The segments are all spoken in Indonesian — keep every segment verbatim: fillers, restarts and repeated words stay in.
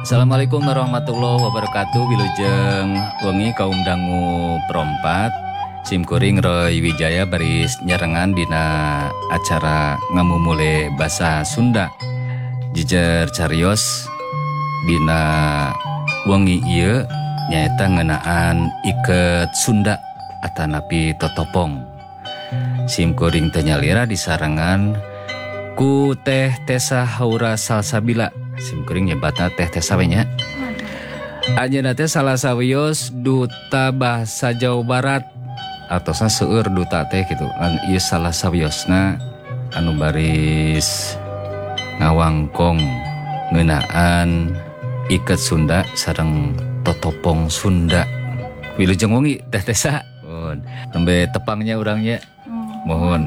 Assalamualaikum warahmatullahi wabarakatuh. Wilujeng wengi kaum dangu perompat simkuring Roy Wijaya baris nyarengan dina acara ngamumule basa Sunda jejer carios dina wengi ieu nyaeta ngeunaan iket Sunda atanapi totopong. Simkuring teh nyalira disarengan ku Teh Tessa Haura Salsabila. Simkuring nyebatna Teh Tessa we nya. Anjeunna teh salah sawios duta bahasa Jawa Barat atau seueur duta teh gitu. An ieu salah sawiosna anu baris ngawangkong ngeunaan iket Sunda sareng totopong Sunda. Wilujeng wengi Teh Tessa. Mohon nembe tepangnya urangnya. Mohon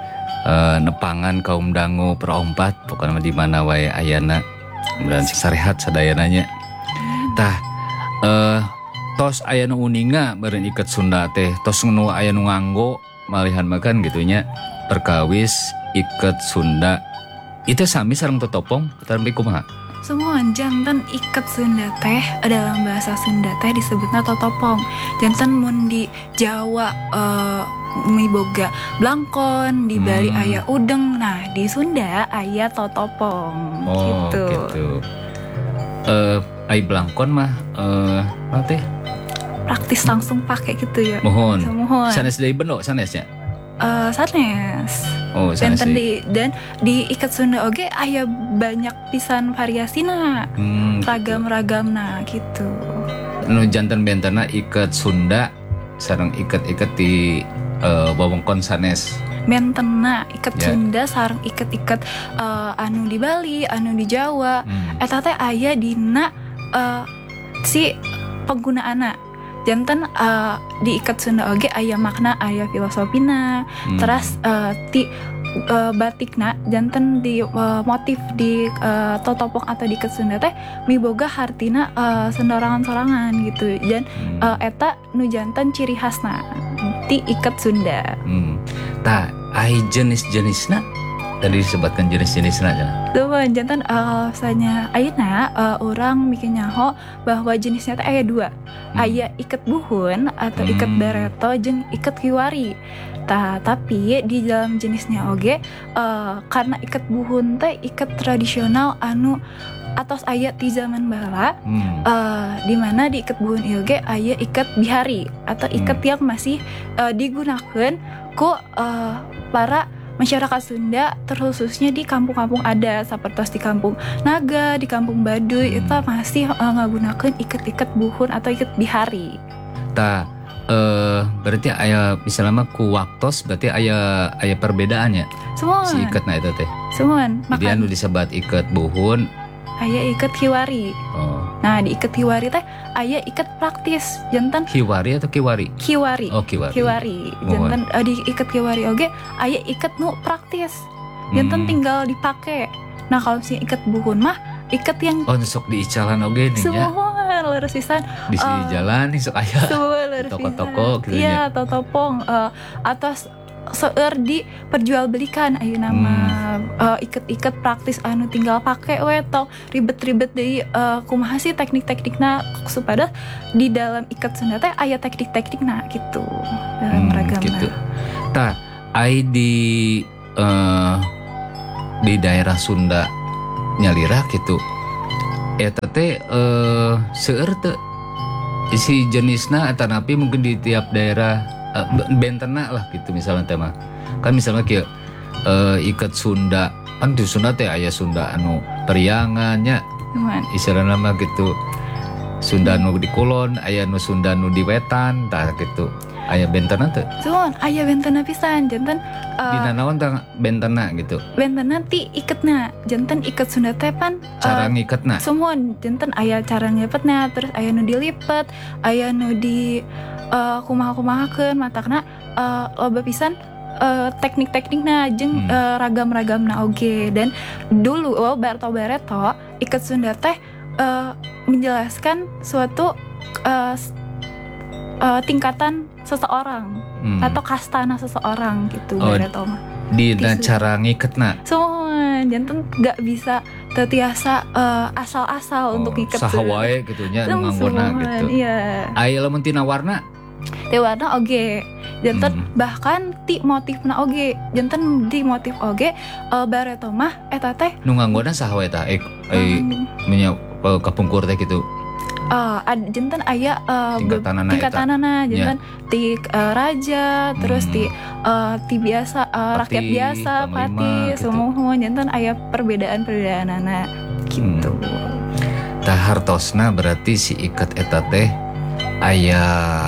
uh, nepangan kaum dangu perompat pokoknya di mana wae ayana. Kemudian sarehat sadayananya. Tah eh tos aya nu uninga beureun iket Sunda teh, tos nu aya nu nganggo malihan makan gitunya perkawis iket Sunda. Itu sami sareng totopong tapi kumaha? Semua jantan iket Sunda teh dalam bahasa Sunda teh disebutna totopong. Jantan mun di Jawa uh, miboga blangkon, di Bali hmm. aya udeng. Nah, di Sunda aya totopong. Oh, gitu. gitu. Eh, uh, ai blangkon mah eh uh, teh praktis langsung pakai gitu ya. Mohon. Mohon. Sanes deui beno sanesnya. Uh, sanes. Oh, sanes. Dan di dan di iket Sunda oge aya banyak pisan variasina. Hmm, ragam-ragamna gitu. Nu janten bentena iket Sunda sareng iket-iket di uh, wewengkon sanes. Bentena iket yeah. Sunda sareng iket-iket uh, anu di Bali, anu di Jawa. Hmm. Eta teh aya dina uh, si penggunaanna. Janten uh, di iket Sunda oge aya makna, aya filosofina. Hmm. Terus uh, ti uh, batikna janten di uh, motif di uh, totopong atau di iket Sunda teh miboga hartina uh, sendorangan-sorangan gitu. Dan hmm. uh, eta nu janten ciri khasna ti iket Sunda. Hmm. Tah ai jenis-jenisna tadi disebutkan jenis-jenisna aja. Tuh jantan uh, misalnya ayeuna uh, orang mikir nyaho bahwa jenisnya teh aya dua. Hmm. Aya iket buhun atau iket hmm. bareto jeung iket kiwari. Tah tapi di dalam jenisnya oge uh, karena iket buhun teh iket tradisional anu atos aya ti zaman baheula. Hmm. Uh, di mana di iket buhun ieu ge aya iket bihari atau iket hmm. yang masih uh, digunakeun ku uh, para masyarakat Sunda terkhususnya di kampung-kampung adat seperti di kampung Naga, di kampung Baduy hmm. itu masih uh, ngagunakeun iket-iket buhun atau iket bihari. Tah eh berarti aya misalnya ku waktos berarti aya aya perbedaannya. Semua si iketna eta teh. Semua. Jadi anu disebat iket buhun aya iket kiwari. Oh. Nah, di iket kiwari teh aya iket praktis jantan kiwari atau kiwari? Kiwari. Oh, kiwari. Kiwari. Jantan uh, di iket kiwari oge aya iket nu praktis. Jantan hmm. tinggal dipake. Nah, kalau si iket buhun mah iket yang oh sok diicalan oge nih nya. Semua leres pisan. Di sini uh, jalan nih sok aya. Semua leres pisan. Toko-toko gitu nya. Iya, totopong uh, atas seueur di perjualbelikan ayeuna mah hmm. uh, iket-iket praktis anu tinggal pake we tong ribet-ribet deui uh, kumaha sih teknik-teknikna supaya di dalam iket Sunda teh aya teknik-teknikna gitu dalam hmm, ragamna. Gitu. Tah ai di uh, di daerah Sunda nyalira gitu. Eta teh uh, seueur teu isi jenisna atanapi mungkin di tiap daerah Uh, bentena lah gitu misalnya tema kan misalnya kayak uh, iket Sunda kan di Sunda teh aya Sunda anu periangannya istilahna mah gitu Sunda nu di Kulon aya nu Sunda nu di Wetan tah gitu aya bentena teh suun aya bentena pisan janten uh, dina naon tah bentena gitu bentena ti iketna janten iket Sunda teh pan cara uh, ngiketna semua janten aya cara ngiketna terus aya nu dilipet aya nu di Uh, kumaha-kumahakeun matakna uh, loba pisan uh, teknik-teknikna jeung hmm. uh, ragam-ragamna oge dan dulu oh, bareto bareto iket Sunda teh uh, menjelaskan suatu uh, uh, tingkatan seseorang hmm. atau kastana seseorang gitu oh, bareto mah. Dina Tisu. cara ngiketna. Semua jantan nggak bisa tetiasa eh, asal-asal untuk ngiket saha wae gitu nya nu nganggona gitu. Iya. Aya lamun tina warna Teh warna oge. Jantan Hmm. bahkan ti motifna oge. Jantan di motif oge eh, bareto mah eta teh nu nganggona saha wae tah? Eh, eh em, nya eh, kapungkur teh gitu. eh, ad, jantan aya eh, be- Tingkatanana eta. tingkatanana jantan ti eh, raja terus Hmm. ti eh, ti biasa eh, rakyat Pati, biasa panglima, pati gitu. semua jantan aya perbedaan-perbedaanana gitu. Tah hartosna berarti si iket eta teh aya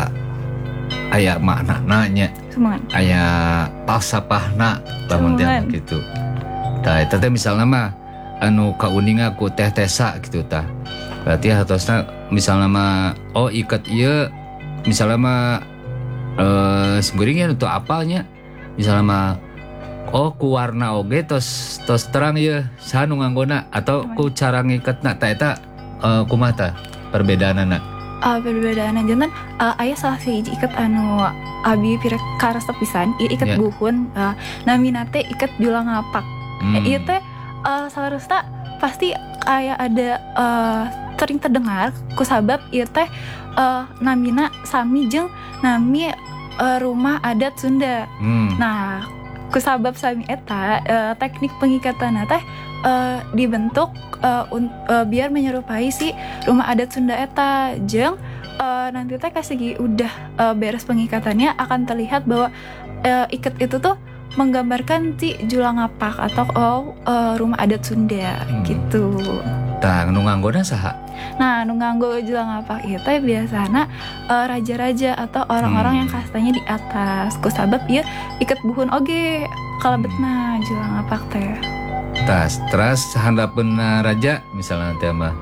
aya maknana nya, Semua. aya falsafahna lamun teh Cuman. gitu. Tah eta teh misalna mah anu kauninga ku teh tesa gitu tah. Berarti hartosna misalna mah oh iket ieu misalnya mah eh sembeuring untuk apalnya misalnya mah oh ku warna oge tos tos terang ieu saha nu nganggona atau ku cara ngiketna tah eta eh, kumaha tah perbedaanana. Uh, perbedaan jantan uh, aya salah siji iket anu abi pirek karesep pisan ieu iket Ya. buhun uh, namina teh iket jula ngapak. Hmm. Eh, ieu teh uh, salarusna pasti aya ada uh, sering terdengar kusabab ieu teh uh, namina sami jeung nami uh, rumah adat Sunda. Hmm. Nah, kusabab sami eta uh, teknik pengikatanna teh uh, dibentuk uh, un- uh, biar menyerupai si rumah adat Sunda eta jeung uh, nanti teh kasih udah uh, beres pengikatannya akan terlihat bahwa uh, iket itu tuh menggambarkan si jula ngapak atau oh, uh, rumah adat Sunda Hmm. gitu. Tah nu nganggona saha? Nah, nu nganggo jula ngapak itu teh biasana uh, raja-raja atau orang-orang Hmm. yang kastanya di atas. Kusabab ieu iket buhun oge kalebetna jula ngapak teh. Tas terus handapeunna raja misalnya teh mah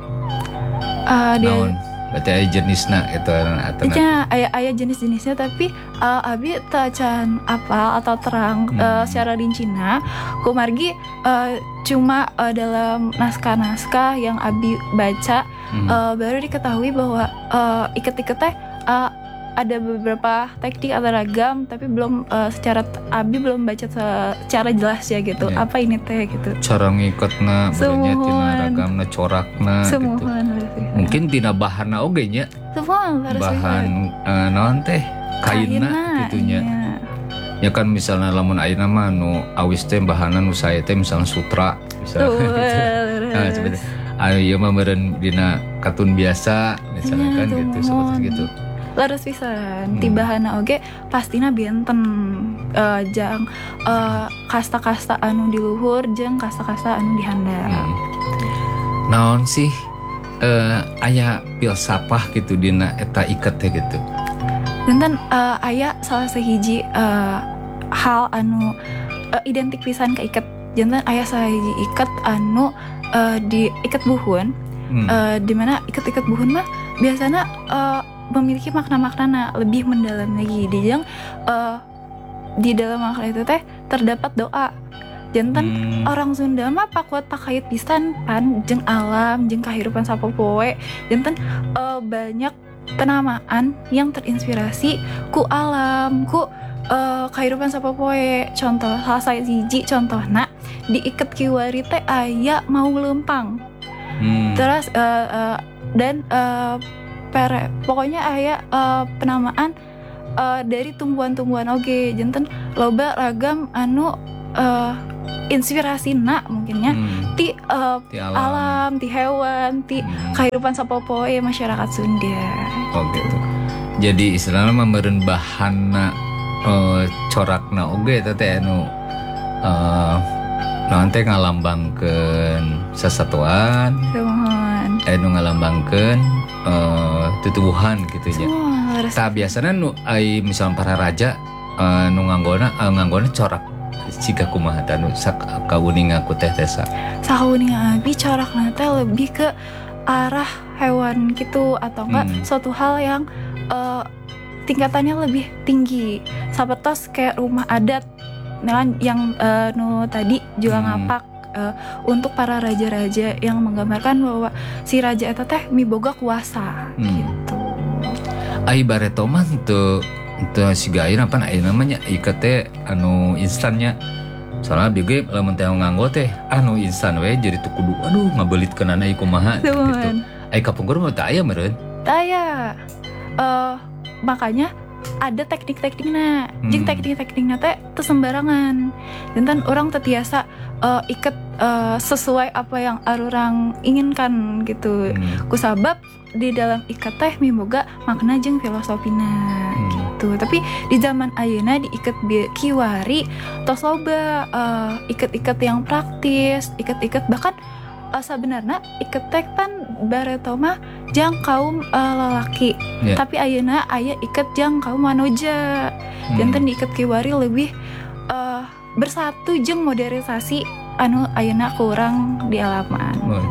Uh, dia naon? Berarti aya jenisna eta atana. Nya aya aya jenis-jenisnya tapi uh, abi teu can apal atau terang Hmm. uh, secara rincina kumargi uh, cuma uh, dalam naskah-naskah yang abi baca Hmm. uh, baru diketahui bahwa uh, iket-iket teh uh, ada beberapa teknik atau ragam tapi belum uh, secara abi belum baca se- secara jelas ya gitu Ya. apa ini teh gitu Cara ngiketna berarti tina Semuhun. ragamna corakna semua gitu. harus Mungkin tina bahanna oge nya. semua harus Bahan eh, naon teh kainna gitu nya. iya. Ya kan misalnya lamun ayeuna mah nu awis teh bahanna nu sae teh misalnya sutra misalnya. Tuh, Nah, sebenarnya ayo ieu mah meureun dina kartun biasa misalnya Iya, kan tuh, gitu mohon. seperti gitu. Laras pisan Hmm. tibahana oge pastina benten uh, jang uh, kasta-kasta anu di luhur jeung kasta-kasta anu di handap. Hmm. Naon sih eh aya filsafah gitu dina eta iket teh gitu. Janten uh, aya salah sahiji uh, hal anu uh, identik pisan ke iket. Janten aya sahiji iket anu uh, di iket buhun Hmm. uh, di mana iket-iket buhun mah biasanya uh, memiliki makna-maknana lebih mendalam lagi di yang uh, di dalam makna itu teh terdapat doa. Janten Hmm. orang Sunda mah pakuat pakait pisan pan jeung alam jeung kahirupan sapopoe. Janten uh, banyak penamaan yang terinspirasi ku alam, ku uh, kahirupan sapopoe. Contoh salah siji contohna di iket kiwari teh aya mau lempang. Hmm. Terus uh, uh, dan uh, pere pokoknya aya uh, penamaan uh, dari tumbuhan-tumbuhan oge. Janten loba ragam anu uh, inspirasina mungkinnya Hmm. ti uh, Ti alam. alam, ti hewan, ti Hmm. kehidupan sapopoe masyarakat Sunda. Oh gitu. Jadi istilahnya mah meureun bahanna eh, corakna oge eta teh anu eh naon teh ngalambangkeun sasatuan, Mohon. anu ngalambangkeun eh tutuwuhan gitu nya. Semua harus Tah biasana nu ai misalnya para raja eh, nu nganggona eh, nganggona corak jika kumaha tah nu sakawuning aku teh tesa. sahuni abi corakna teh lebih ke arah hewan gitu atau enggak Hmm. suatu hal yang eh, tingkatannya lebih tinggi. Sapetos kayak rumah adat nah, yang eh, nu tadi jual Hmm. ngapak eh, untuk para raja-raja yang menggambarkan bahwa si raja eta teh miboga kuasa Hmm. gitu. Ai bareto mah teu teu siga ayeuna pan aya namanya iket teh anu instannya Soalnya bieu lamun teh nganggo teh anu instan we jadi tuh kudu aduh ngabelitkeunana ieu kumaha gitu. Temen. Ai kapungkur mah teu aya meureun. Aya. Eh makanya ada teknik-tekniknya. Hmm. Jeung teknik-tekniknya teh teu sembarangan. Jantan orang tetiasa uh, iket uh, sesuai apa yang arurang inginkan gitu. Hmm. Kusabab di dalam iket teh miboga makna jeung filosofina Hmm. gitu. Tapi di zaman ayeuna diiket bi- kiwari tos loba uh, iket-iket yang praktis, iket-iket bahkan uh, sebenarnya iket teh kan bareto mah jang kaum uh, lalaki. Yeah. Tapi ayeuna aya iket jang kaum manoja. Hmm. Janten diiket kiwari lebih uh, bersatu jeung modernisasi anu ayeuna kurang di alaman. Oh.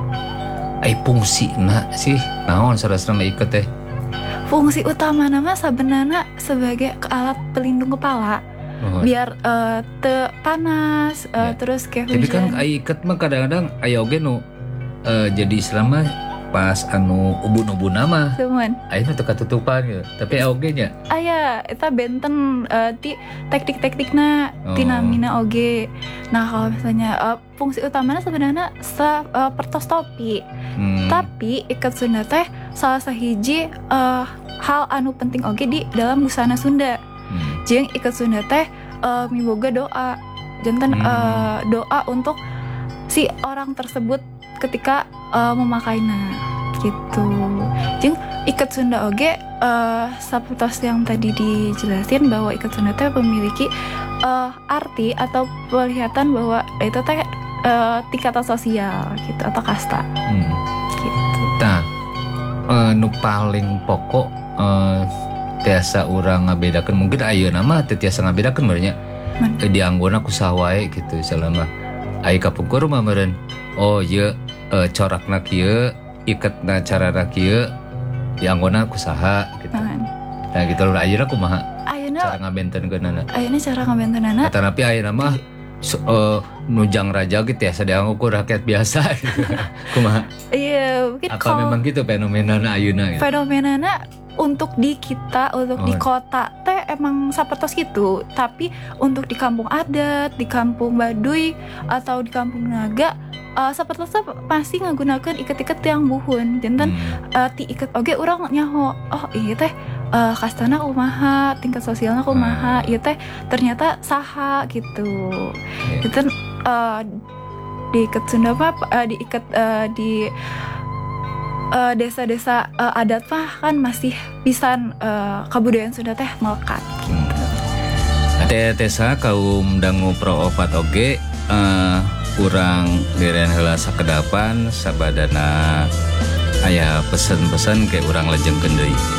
Ai fungsina sih naon sarasana iket teh? Fungsi utama nama sebenarnya sebagai alat pelindung kepala Oh. biar uh, te panas uh, Ya. terus kayak Tapi kan hujan. ai iket mah kadang-kadang aya oge nu eh, jadi selama pas anu ubun-ubun mah Temen, ayeuna teu katutupan gitu. Tapi aya oge nya. aya eta benten uh, ti teknik-teknikna Oh. tinamina oge. Nah kalau misalnya uh, fungsi utamanya sebenarnya se uh, pertos topi. Hmm. Tapi iket Sunda teh salah sahiji uh, hal anu penting oge di dalam busana Sunda. Hmm. Jeung iket Sunda teh uh, miboga doa. Janten Hmm. uh, doa untuk si orang tersebut ketika uh, memakainya gitu. Jeung iket Sunda oge uh, sapertos yang tadi dijelasin bahwa iket Sunda teh memiliki uh, arti atau penglihatan bahwa itu teh uh, tingkatan sosial gitu atau kasta Hmm. gitu. Nah, eh, nu paling pokok eh, tiasa urang ngabedakeun mungkin ayeuna mah teu tiasa ngabedakeun benernya. Man. Eh, di anggona ku saha wae gitu selama ai kapungkur mah meureun. Oh ieu eh, corakna kieu, iketna carana kieu, di anggona ku saha gitu. Nah, Nah gitu loh ayeuna kumaha ayeuna cara ngabentenkeunana. ayeuna cara ngabentenana Tetapi ayeuna mah so, eh, nujang raja gitu ya dianggap ku rakyat biasa gitu. Kumaha? iya mungkin Apa kalau memang gitu fenomenana ayeuna gitu? fenomenana untuk di kita, untuk di Oh. kota teh emang sapertos gitu. Tapi untuk di kampung adat, di kampung Baduy atau di kampung Naga, uh, sapertos teh masih nggunakeun iket-iket yang buhun. Janten Hmm. uh, ti iket oge urang nyaho. Oh, iya teh uh, kastana kumaha, tingkat sosialna kumaha, ieu teh ternyata saha gitu. Yeah. Janten uh, di iket Sunda mah uh, di iket uh, di Uh, desa-desa uh, adat mah kan masih pisan uh, kebudayaan Sunda teh melekat. Teh Tesa kaum dangu pro opat oge uh, urang lirean heula sakedapan sabadana aya pesen-pesen ke urang lejengkeun deui.